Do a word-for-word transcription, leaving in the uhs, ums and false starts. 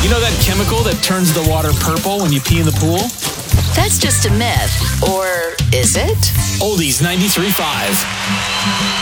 You know that chemical that turns the water purple when you pee in the pool? That's just a myth. Or is it? Oldies ninety-three point five.